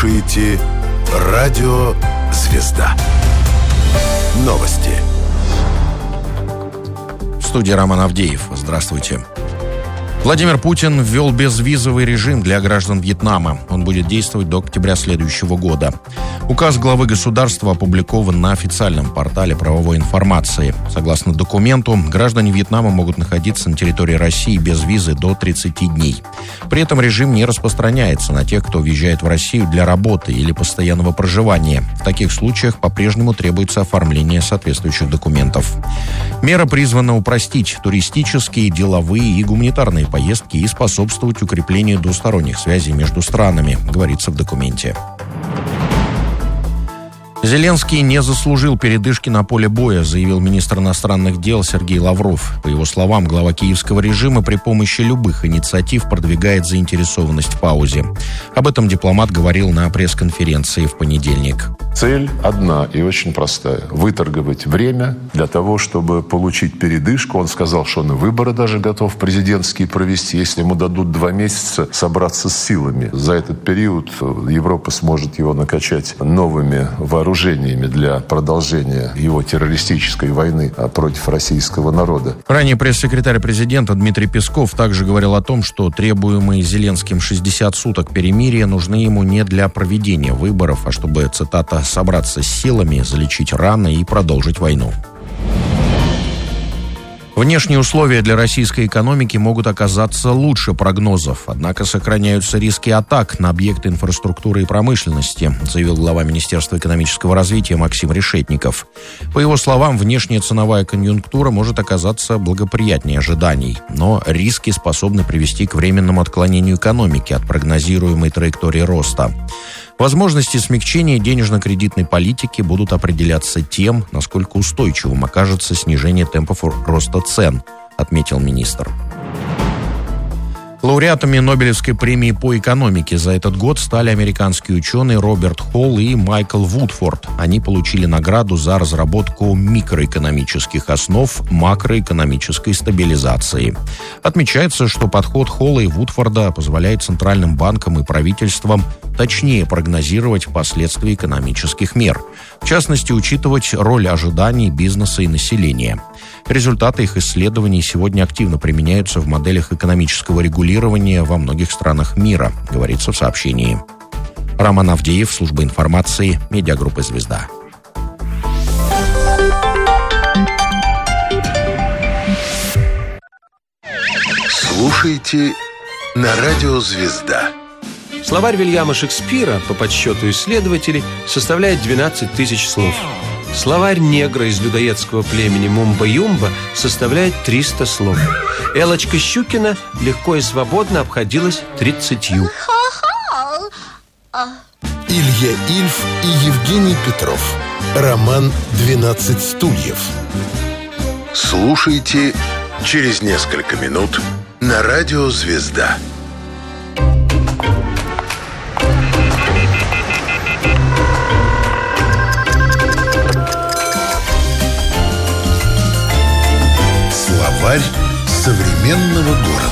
слушаете Радио Звезда. Новости. В студии Роман Авдеев. Здравствуйте. Владимир Путин ввел безвизовый режим для граждан Вьетнама. Он будет действовать до октября следующего года. Указ главы государства опубликован на официальном портале правовой информации. Согласно документу, граждане Вьетнама могут находиться на территории России без визы до 30 дней. При этом режим не распространяется на тех, кто въезжает в Россию для работы или постоянного проживания. В таких случаях по-прежнему требуется оформление соответствующих документов. Мера призвана упростить туристические, деловые и гуманитарные поездки и способствовать укреплению двусторонних связей между странами, говорится в документе. Зеленский не заслужил передышки на поле боя, заявил министр иностранных дел Сергей Лавров. По его словам, глава киевского режима при помощи любых инициатив продвигает заинтересованность в паузе. Об этом дипломат говорил на пресс-конференции в понедельник. Цель одна и очень простая. Выторговать время для того, чтобы получить передышку. Он сказал, что он и выборы даже готов президентские провести, если ему дадут 2 месяца собраться с силами. За этот период Европа сможет его накачать новыми вооружениями для продолжения его террористической войны против российского народа. Ранее пресс-секретарь президента Дмитрий Песков также говорил о том, что требуемые Зеленским 60 суток перемирия нужны ему не для проведения выборов, а чтобы, цитата, собраться с силами, залечить раны и продолжить войну. Внешние условия для российской экономики могут оказаться лучше прогнозов, однако сохраняются риски атак на объекты инфраструктуры и промышленности, заявил глава Министерства экономического развития Максим Решетников. По его словам, внешняя ценовая конъюнктура может оказаться благоприятнее ожиданий, но риски способны привести к временному отклонению экономики от прогнозируемой траектории роста. Возможности смягчения денежно-кредитной политики будут определяться тем, насколько устойчивым окажется снижение темпов роста цен, отметил министр. Лауреатами Нобелевской премии по экономике за этот год стали американские ученые Роберт Холл и Майкл Вудфорд. Они получили награду за разработку микроэкономических основ макроэкономической стабилизации. Отмечается, что подход Холла и Вудфорда позволяет центральным банкам и правительствам точнее прогнозировать последствия экономических мер. В частности, учитывать роль ожиданий бизнеса и населения. Результаты их исследований сегодня активно применяются в моделях экономического регулирования во многих странах мира, говорится в сообщении. Роман Авдеев, служба информации, медиагруппа «Звезда». Слушайте на Радио Звезда. Словарь Вильяма Шекспира, по подсчету исследователей, составляет 12 тысяч слов. Словарь негра из людоедского племени Мумба-Юмба составляет 300 слов. Элочка Щукина легко и свободно обходилась 30. Илья Ильф и Евгений Петров. Роман «12 стульев». Слушайте через несколько минут на Радио Звезда. Словарь современного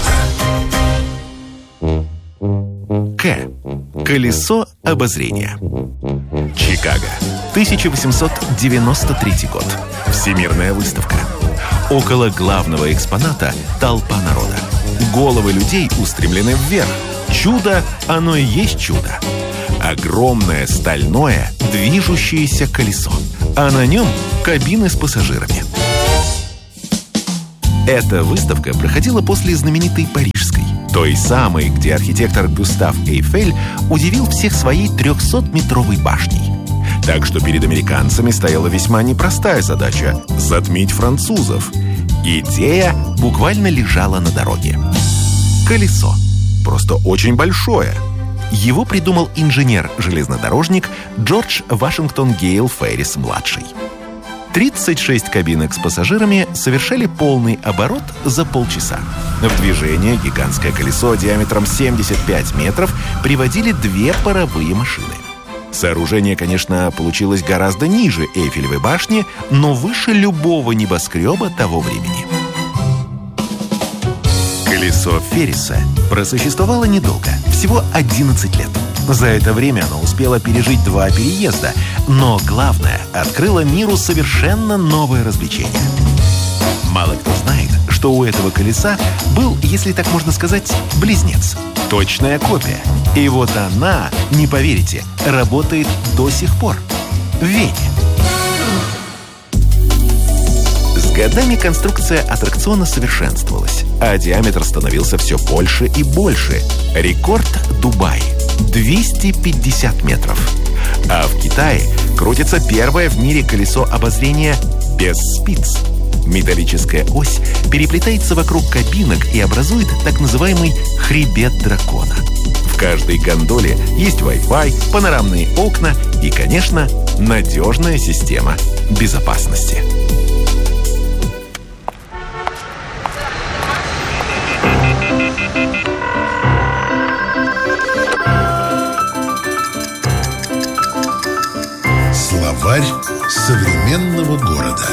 города. К. Колесо обозрения. Чикаго. 1893 год. Всемирная выставка. Около главного экспоната толпа народа. Головы людей устремлены вверх. Чудо, оно и есть чудо. Огромное стальное движущееся колесо. А на нем кабины с пассажирами. Эта выставка проходила после знаменитой Парижской, той самой, где архитектор Гюстав Эйфель удивил всех своей 300-метровой башней. Так что перед американцами стояла весьма непростая задача – затмить французов. Идея буквально лежала на дороге. Колесо. Просто очень большое. Его придумал инженер-железнодорожник Джордж Вашингтон Гейл Феррис-младший. 36 кабинок с пассажирами совершали полный оборот за полчаса. В движение гигантское колесо диаметром 75 метров приводили 2 паровые машины. Сооружение, конечно, получилось гораздо ниже Эйфелевой башни, но выше любого небоскреба того времени. Колесо Ферриса просуществовало недолго, всего 11 лет. За это время оно успело пережить 2 переезда, но главное, открыло миру совершенно новое развлечение. Мало кто знает, что у этого колеса был, если так можно сказать, близнец. Точная копия. И вот она, не поверите, работает до сих пор. В Вене. С годами конструкция аттракциона совершенствовалась, а диаметр становился все больше и больше. Рекорд Дубай – 250 метров. А в Китае крутится первое в мире колесо обозрения без спиц. Металлическая ось переплетается вокруг кабинок и образует так называемый хребет дракона. В каждой гондоле есть Wi-Fi, панорамные окна и, конечно, надежная система безопасности. Словарь современного города.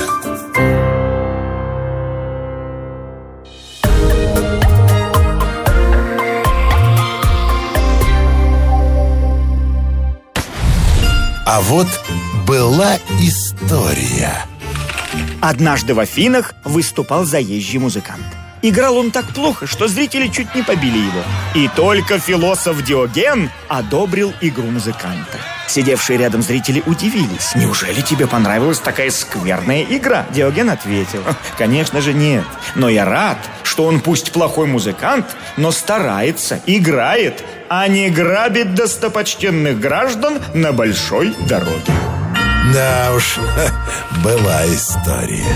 А вот была история. Однажды в Афинах выступал заезжий музыкант. Играл он так плохо, что зрители чуть не побили его. И только философ Диоген одобрил игру музыканта. Сидевшие рядом зрители удивились. «Неужели тебе понравилась такая скверная игра?» Диоген ответил: «Конечно же нет. Но я рад, что он пусть плохой музыкант, но старается, играет, а не грабит достопочтенных граждан на большой дороге». Да уж, была история.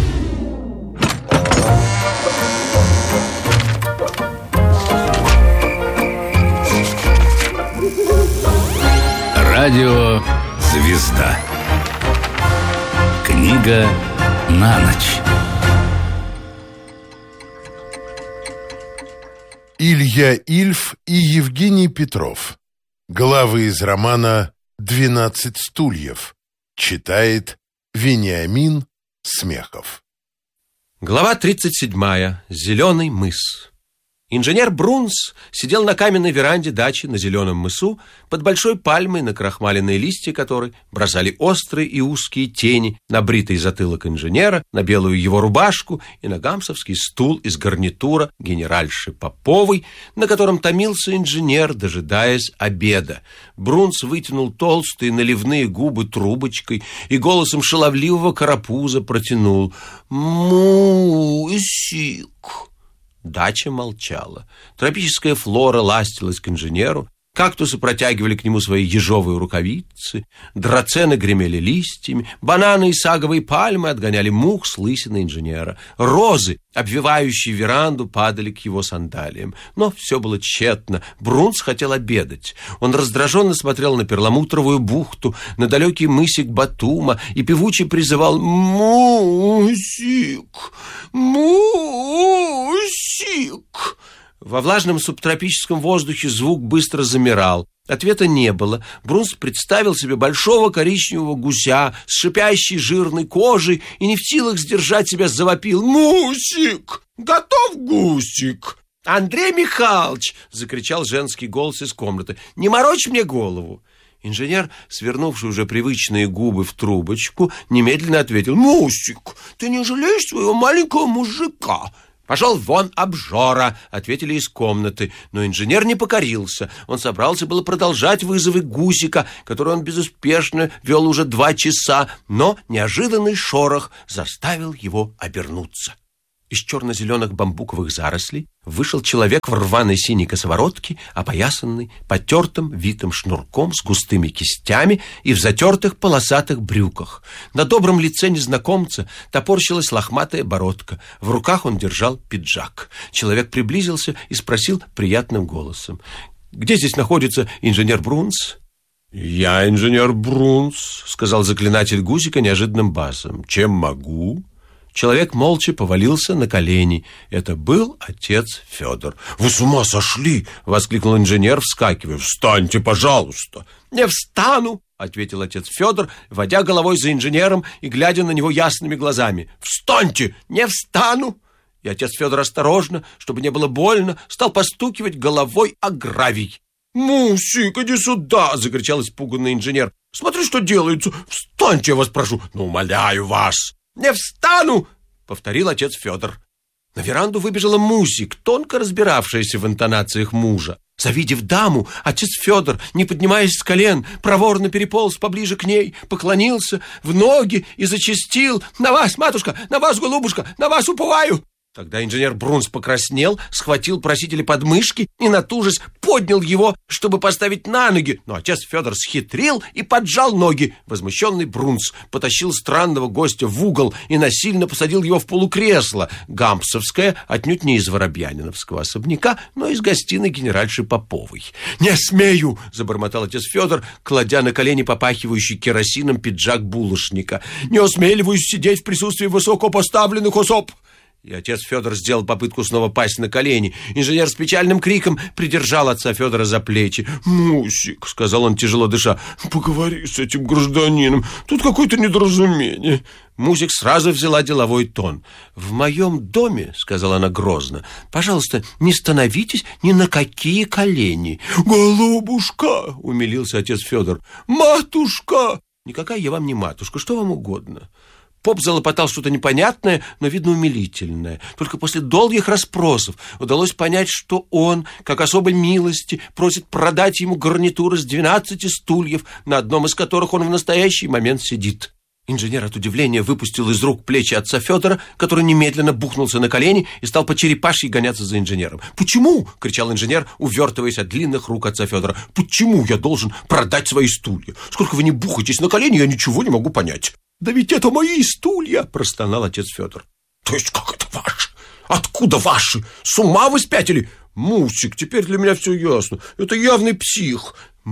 Радио «Звезда». Книга на ночь. Илья Ильф и Евгений Петров. Главы из романа «12 стульев». Читает Вениамин Смехов. Глава 37. Зеленый мыс. Инженер Брунс сидел на каменной веранде дачи на Зеленом мысу под большой пальмой, накрахмаленные листья которой бросали острые и узкие тени на бритый затылок инженера, на белую его рубашку и на гамсовский стул из гарнитура генеральши Поповой, на котором томился инженер, дожидаясь обеда. Брунс вытянул толстые наливные губы трубочкой и голосом шаловливого карапуза протянул: «Мусик». Дача молчала. Тропическая флора ластилась к инженеру, кактусы протягивали к нему свои ежовые рукавицы, драцены гремели листьями, бананы и саговые пальмы отгоняли мух с лысины инженера. Розы, обвивающие веранду, падали к его сандалиям. Но все было тщетно. Брунс хотел обедать. Он раздраженно смотрел на перламутровую бухту, на далекий мысик Батума и певуче призывал: «Мусик! Мусик!» Во влажном субтропическом воздухе звук быстро замирал. Ответа не было. Брунс представил себе большого коричневого гуся с шипящей жирной кожей и не в силах сдержать себя завопил: «Мусик! Готов гусик!» «Андрей Михайлович!» — закричал женский голос из комнаты. «Не морочь мне голову!» Инженер, свернувший уже привычные губы в трубочку, немедленно ответил: «Мусик, ты не жалеешь своего маленького мужика?» «Пошел вон, обжора!» — ответили из комнаты. Но инженер не покорился. Он собрался было продолжать вызовы гусика, который он безуспешно вел уже 2 часа, но неожиданный шорох заставил его обернуться. Из черно-зеленых бамбуковых зарослей вышел человек в рваной синей косоворотке, опоясанный потертым витым шнурком с густыми кистями и в затертых полосатых брюках. На добром лице незнакомца топорщилась лохматая бородка. В руках он держал пиджак. Человек приблизился и спросил приятным голосом: «Где здесь находится инженер Брунс?» «Я инженер Брунс», — сказал заклинатель гусика неожиданным басом. «Чем могу?» Человек молча повалился на колени. Это был отец Федор. «Вы с ума сошли!» — воскликнул инженер, вскакивая. «Встаньте, пожалуйста!» «Не встану!» — ответил отец Федор, водя головой за инженером и глядя на него ясными глазами. «Встаньте! Не встану!» И отец Федор осторожно, чтобы не было больно, стал постукивать головой о гравий. «Мусик, иди сюда!» — закричал испуганный инженер. «Смотри, что делается! Встаньте, я вас прошу! Ну, умоляю вас!» «Не встану!» — повторил отец Федор. На веранду выбежала Мусик, тонко разбиравшаяся в интонациях мужа. Завидев даму, отец Федор, не поднимаясь с колен, проворно переполз поближе к ней, поклонился в ноги и зачастил: «На вас, матушка, на вас, голубушка, на вас уповаю!» Тогда инженер Брунс покраснел, схватил просителя под мышки и, натужись, поднял его, чтобы поставить на ноги. Но отец Федор схитрил и поджал ноги. Возмущенный Брунс потащил странного гостя в угол и насильно посадил его в полукресло. Гампсовское, отнюдь не из воробьяниновского особняка, но из гостиной генеральши Поповой. «Не смею!» — забормотал отец Федор, кладя на колени попахивающий керосином пиджак булочника. «Не осмеливаюсь сидеть в присутствии высокопоставленных особ!» И отец Федор сделал попытку снова пасть на колени. Инженер с печальным криком придержал отца Федора за плечи. «Мусик», — сказал он, тяжело дыша, — «поговори с этим гражданином. Тут какое-то недоразумение». Мусик сразу взяла деловой тон. «В моем доме, — сказала она грозно, — пожалуйста, не становитесь ни на какие колени». «Голубушка!» — умилился отец Федор. «Матушка!» «Никакая я вам не матушка, что вам угодно». Поп залопотал что-то непонятное, но, видно, умилительное. Только после долгих расспросов удалось понять, что он, как особой милости, просит продать ему гарнитуры с 12 стульев, на одном из которых он в настоящий момент сидит. Инженер от удивления выпустил из рук плечи отца Федора, который немедленно бухнулся на колени и стал по черепашьи гоняться за инженером. «Почему?» — кричал инженер, увертываясь от длинных рук отца Федора. «Почему я должен продать свои стулья? Сколько вы не бухаетесь на колени, я ничего не могу понять». «Да ведь это мои стулья!» — простонал отец Федор. «То есть как это ваши? Откуда ваши? С ума вы спятили? Мусик, теперь для меня все ясно. Это явный псих».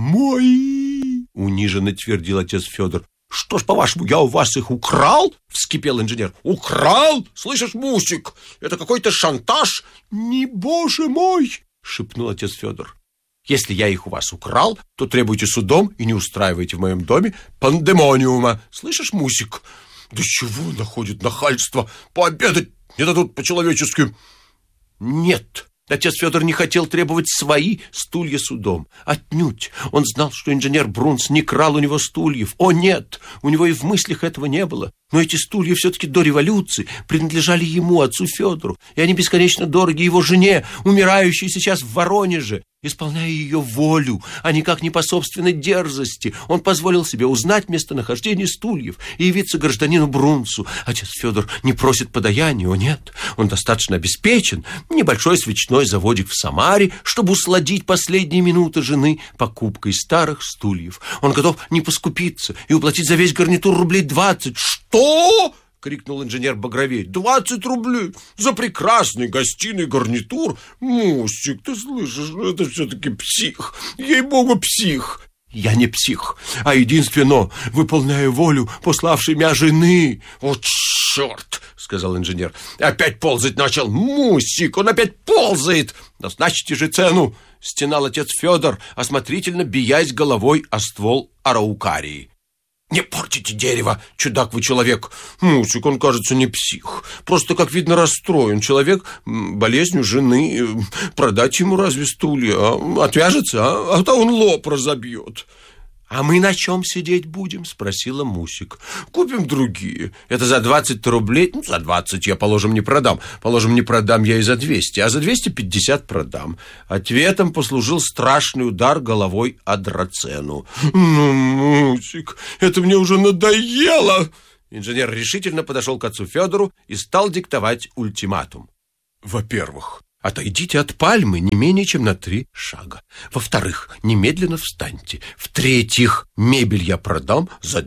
«Мои!» — униженно твердил отец Федор. «Что ж, по-вашему, я у вас их украл?» — вскипел инженер. «Украл? Слышишь, Мусик, это какой-то шантаж?» «Не, боже мой!» — шепнул отец Федор. «Если я их у вас украл, то требуйте судом и не устраивайте в моем доме пандемониума. Слышишь, Мусик? Да чего находит нахальство? Пообедать не дадут по-человечески». «Нет». Отец Федор не хотел требовать свои стулья судом. Отнюдь. Он знал, что инженер Брунс не крал у него стульев. О, нет! У него и в мыслях этого не было. Но эти стулья все-таки до революции принадлежали ему, отцу Федору, и они бесконечно дороги его жене, умирающей сейчас в Воронеже. Исполняя ее волю, а никак не по собственной дерзости, он позволил себе узнать местонахождение стульев и явиться гражданину Брунсу. Отец Федор не просит подаяния, о нет, он достаточно обеспечен. Небольшой свечной заводик в Самаре, чтобы усладить последние минуты жены покупкой старых стульев. Он готов не поскупиться и уплатить за весь гарнитур рублей 20. «Что?» — крикнул инженер багровей. 20 рублей за прекрасный гостиный гарнитур? Мусик, ты слышишь, это все-таки псих. Ей-богу, псих. Я не псих, а единственно выполняю волю пославшей меня жены. Вот черт, сказал инженер. Опять ползать начал. Мусик, он опять ползает. Назначьте же цену, стенал отец Федор, осмотрительно биясь головой о ствол араукарии. «Не портите дерево, чудак вы человек!» Мусик, он, кажется, не псих. Просто, как видно, расстроен человек болезнью жены. Продать ему разве стулья? Отвяжется, а то он лоб разобьет. «А мы на чем сидеть будем?» — спросила Мусик. «Купим другие. Это за 20 рублей. Ну, за 20 я, положим, не продам. Положим, не продам я и за 200, а за 250 продам». Ответом послужил страшный удар головой о драцену. «Ну, Мусик, это мне уже надоело!» Инженер решительно подошел к отцу Федору и стал диктовать ультиматум. «Во-первых, отойдите от пальмы не менее чем на 3 шага. Во-вторых, немедленно встаньте. В-третьих, мебель я продам за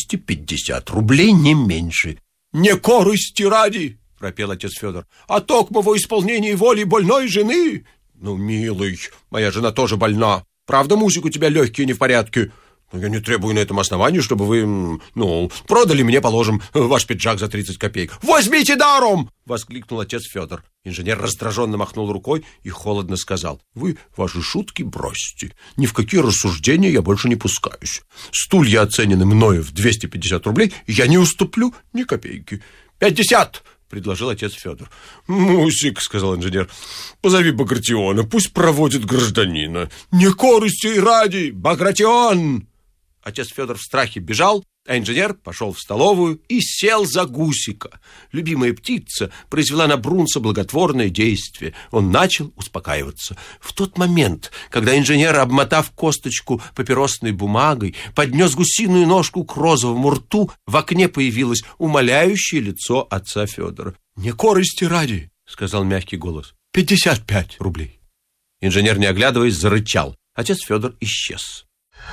250 рублей, не меньше». «Не корысти ради!» — пропел отец Федор. «А токмо во исполнении воли больной жены!» «Ну, милый, моя жена тоже больна. Правда, Мусик, у тебя легкие не в порядке? Но я не требую на этом основании, чтобы вы, продали мне, положим, ваш пиджак за 30 копеек. Возьмите даром!» — воскликнул отец Федор. Инженер раздраженно махнул рукой и холодно сказал. «Вы ваши шутки бросьте. Ни в какие рассуждения я больше не пускаюсь. Стулья оценены мною в 250 рублей, и я не уступлю ни копейки. 50! предложил отец Федор. «Мусик, — сказал инженер, — позови Багратиона, пусть проводит гражданина. Не корысти ради, Багратион!» Отец Федор в страхе бежал, а инженер пошел в столовую и сел за Гусика. Любимая птица произвела на Брунса благотворное действие. Он начал успокаиваться. В тот момент, когда инженер, обмотав косточку папиросной бумагой, поднес гусиную ножку к розовому рту, в окне появилось умоляющее лицо отца Федора. «Не корысти ради, — сказал мягкий голос, — 55 рублей. Инженер, не оглядываясь, зарычал. Отец Федор исчез.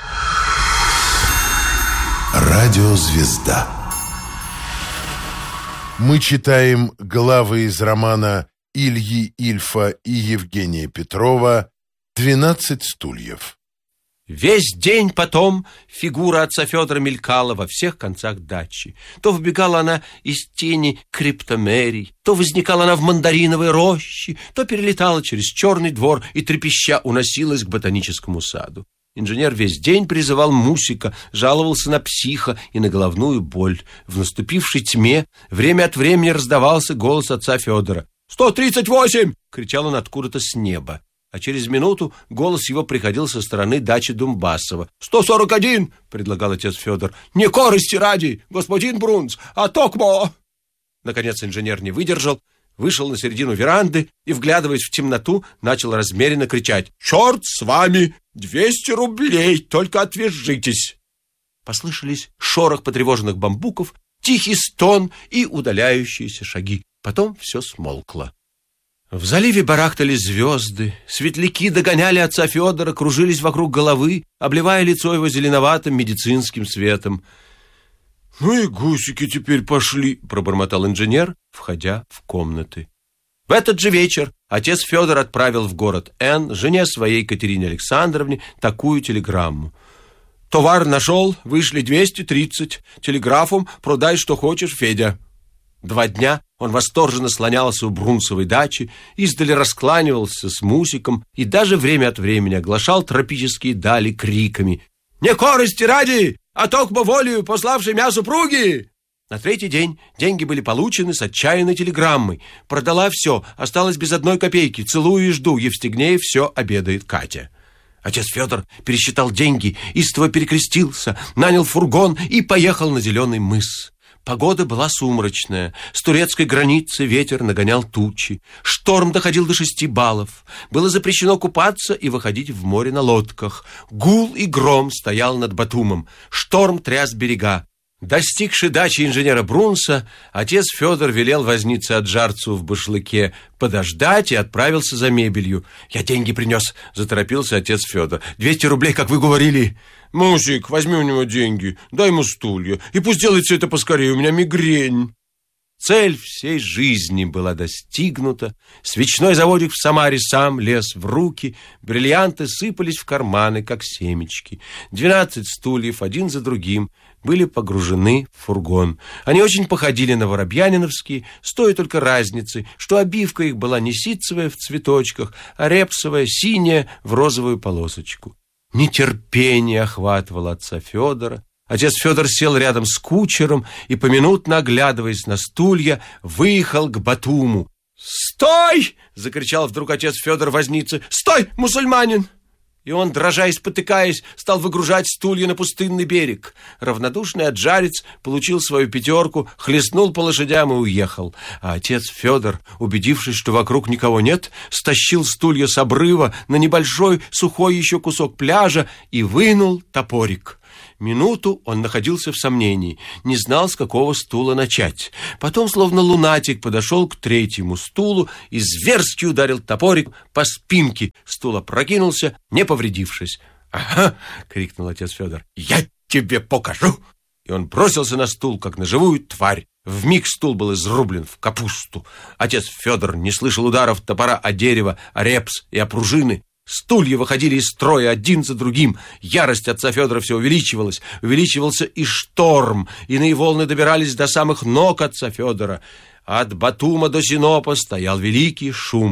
Радиозвезда. Мы читаем главы из романа Ильи Ильфа и Евгения Петрова «12 стульев». Весь день потом фигура отца Федора мелькала во всех концах дачи. То выбегала она из тени криптомерий, то возникала она в мандариновой роще, то перелетала через черный двор и трепеща уносилась к ботаническому саду. Инженер весь день призывал Мусика, жаловался на психа и на головную боль. В наступившей тьме время от времени раздавался голос отца Федора. «138!» — кричал он откуда-то с неба. А через минуту голос его приходил со стороны дачи Думбасова. 141, предлагал отец Федор. Не корысти ради, господин Брунс, а токмо. Наконец инженер не выдержал, вышел на середину веранды и, вглядываясь в темноту, начал размеренно кричать. «Черт с вами! 200 рублей! Только отвяжитесь!» Послышались шорох потревоженных бамбуков, тихий стон и удаляющиеся шаги. Потом все смолкло. В заливе барахтались звезды, светляки догоняли отца Федора, кружились вокруг головы, обливая лицо его зеленоватым медицинским светом. «Ну и гусики теперь пошли», — пробормотал инженер, входя в комнаты. В этот же вечер отец Федор отправил в город Н жене своей Катерине Александровне такую телеграмму. «Товар нашел, вышли 230. Телеграфом продай, что хочешь, Федя». 2 дня он восторженно слонялся у Брунсовой дачи, издали раскланивался с Мусиком и даже время от времени оглашал тропические дали криками: «Не корысти ради, а токмо волею пославшей меня супруги!» На 3-й день деньги были получены с отчаянной телеграммой. Продала все, осталось без 1 копейки. Целую и жду, Евстигнеев все обедает Катя. Отец Федор пересчитал деньги, истово перекрестился, нанял фургон и поехал на Зеленый мыс. Погода была сумрачная. С турецкой границы ветер нагонял тучи. Шторм доходил до 6 баллов. Было запрещено купаться и выходить в море на лодках. Гул и гром стоял над Батумом. Шторм тряс берега. Достигши дачи инженера Брунса, отец Федор велел вознице Аджарцу в башлыке подождать и отправился за мебелью. «Я деньги принес», — заторопился отец Федор. 200 рублей, как вы говорили. «Мусик, возьми у него деньги, дай ему стулья, и пусть делает все это поскорее, у меня мигрень». Цель всей жизни была достигнута. Свечной заводик в Самаре сам лез в руки, бриллианты сыпались в карманы, как семечки. 12 стульев, один за другим, были погружены в фургон. Они очень походили на воробьяниновские, с той только разницей, что обивка их была не ситцевая в цветочках, а репсовая, синяя в розовую полосочку. Нетерпение охватывало отца Федора. Отец Федор сел рядом с кучером и, поминутно оглядываясь на стулья, выехал к Батуму. «Стой!» — закричал вдруг отец Федор вознице. «Стой, мусульманин!» И он, дрожа и спотыкаясь, стал выгружать стулья на пустынный берег. Равнодушный аджарец получил свою 5, хлестнул по лошадям и уехал. А отец Федор, убедившись, что вокруг никого нет, стащил стулья с обрыва на небольшой сухой еще кусок пляжа и вынул топорик. Минуту он находился в сомнении, не знал, с какого стула начать. Потом, словно лунатик, подошел к 3-му стулу и зверски ударил топорик по спинке. Стул опрокинулся, не повредившись. «Ага!» — крикнул отец Федор. «Я тебе покажу!» И он бросился на стул, как на живую тварь. Вмиг стул был изрублен в капусту. Отец Федор не слышал ударов топора о дерево, о репс и о пружины. Стулья выходили из строя один за другим. Ярость отца Федора все увеличивалась. Увеличивался и шторм. Иные волны добирались до самых ног отца Федора. От Батума до Синопа стоял великий шум.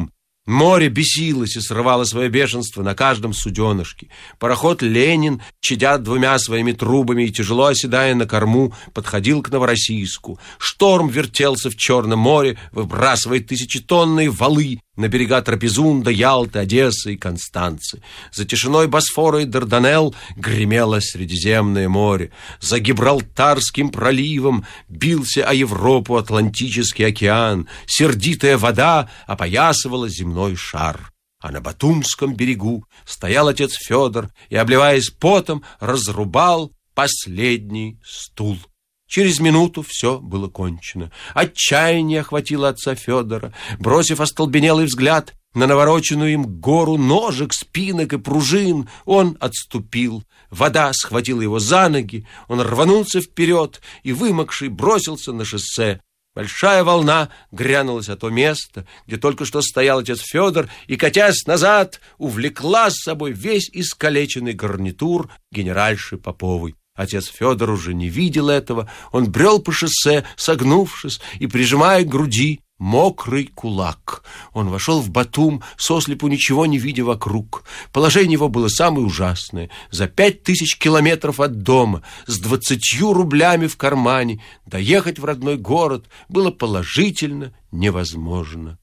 Море бесилось и срывало свое бешенство на каждом суденышке. Пароход «Ленин», чадя двумя своими трубами и тяжело оседая на корму, подходил к Новороссийску. Шторм вертелся в Черном море, выбрасывая тысячетонные валы на берега Трапезунда, Ялты, Одессы и Констанцы. За тишиной Босфора и Дарданелл гремело Средиземное море. За Гибралтарским проливом бился о Европу Атлантический океан. Сердитая вода опоясывала земной шар. А на Батумском берегу стоял отец Федор и, обливаясь потом, разрубал последний стул. Через минуту все было кончено. Отчаяние охватило отца Федора. Бросив остолбенелый взгляд на навороченную им гору ножек, спинок и пружин, он отступил. Вода схватила его за ноги, он рванулся вперед и, вымокший, бросился на шоссе. Большая волна грянулась о то место, где только что стоял отец Федор, и, катясь назад, увлекла с собой весь искалеченный гарнитур генеральши Поповой. Отец Федор уже не видел этого. Он брел по шоссе, согнувшись и прижимая к груди мокрый кулак. Он вошел в Батум, сослепу ничего не видя вокруг. Положение его было самое ужасное. За 5000 километров от дома, с 20 рублями в кармане, доехать в родной город было положительно невозможно.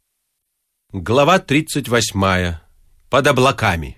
Глава 38. Под облаками.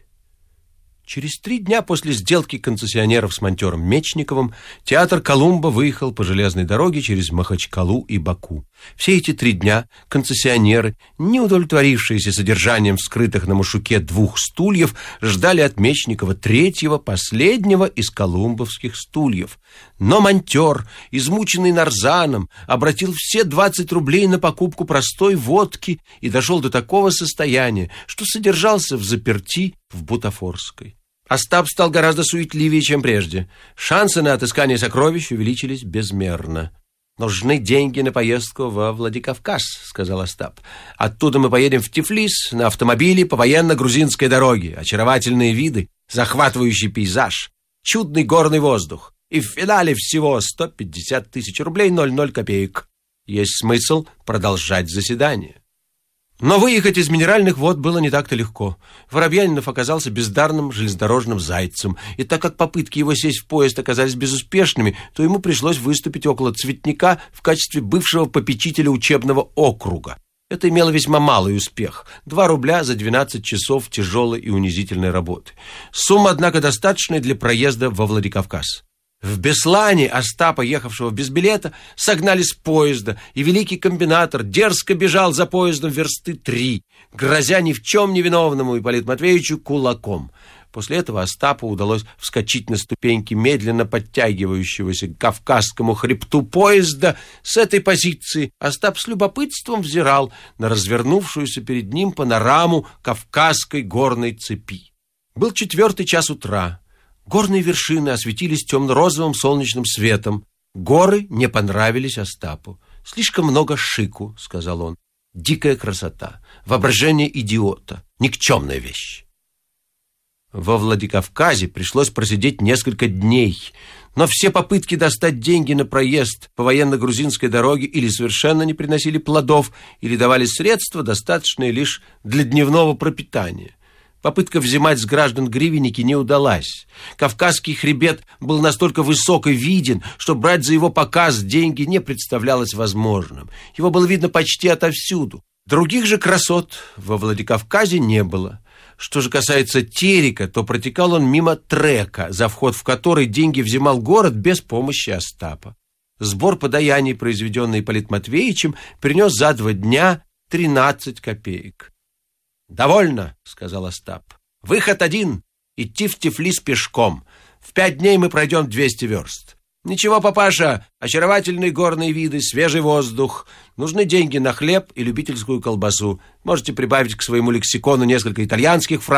Через 3 дня после сделки концессионеров с монтёром Мечниковым театр «Колумба» выехал по железной дороге через Махачкалу и Баку. Все эти 3 дня концессионеры, не удовлетворившиеся содержанием вскрытых на Машуке 2 стульев, ждали от Мечникова 3-го, последнего из колумбовских стульев. Но монтёр, измученный нарзаном, обратил все 20 рублей на покупку простой водки и дошел до такого состояния, что содержался в заперти в Бутафорской. Остап стал гораздо суетливее, чем прежде. Шансы на отыскание сокровищ увеличились безмерно. «Нужны деньги на поездку во Владикавказ», — сказал Остап. «Оттуда мы поедем в Тифлис на автомобиле по военно-грузинской дороге. Очаровательные виды, захватывающий пейзаж, чудный горный воздух. И в финале всего 150 000 рублей 00 копеек. Есть смысл продолжать заседание». Но выехать из Минеральных вод было не так-то легко. Воробьянинов оказался бездарным железнодорожным зайцем, и так как попытки его сесть в поезд оказались безуспешными, то ему пришлось выступить около Цветника в качестве бывшего попечителя учебного округа. Это имело весьма малый успех. 2 рубля за 12 часов тяжелой и унизительной работы. Сумма, однако, достаточная для проезда во Владикавказ. В Беслане Остапа, ехавшего без билета, согнали с поезда, и великий комбинатор дерзко бежал за поездом версты 3, грозя ни в чем невиновному Ипполиту Матвеевичу кулаком. После этого Остапу удалось вскочить на ступеньки медленно подтягивающегося к Кавказскому хребту поезда. С этой позиции Остап с любопытством взирал на развернувшуюся перед ним панораму Кавказской горной цепи. Был 4 час утра. Горные вершины осветились темно-розовым солнечным светом. Горы не понравились Остапу. «Слишком много шику», — сказал он. «Дикая красота, воображение идиота, никчемная вещь». Во Владикавказе пришлось просидеть несколько дней, но все попытки достать деньги на проезд по военно-грузинской дороге или совершенно не приносили плодов, или давали средства, достаточные лишь для дневного пропитания. Попытка взимать с граждан гривенники не удалась. Кавказский хребет был настолько высок и виден, что брать за его показ деньги не представлялось возможным. Его было видно почти отовсюду. Других же красот во Владикавказе не было. Что же касается Терека, то протекал он мимо трека, за вход в который деньги взимал город без помощи Остапа. Сбор подаяний, произведенный Ипполитом Матвеевичем, принес за 2 дня 13 копеек. «Довольно», — сказал Остап. «Выход один — идти в Тифлис пешком. В 5 дней мы пройдем 200 верст. Ничего, папаша, очаровательные горные виды, свежий воздух. Нужны деньги на хлеб и любительскую колбасу. Можете прибавить к своему лексикону несколько итальянских фраз.